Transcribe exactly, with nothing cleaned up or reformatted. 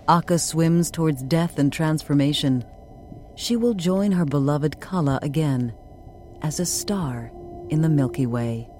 Akka swims towards death and transformation. She will join her beloved Kala again, as a star in the Milky Way.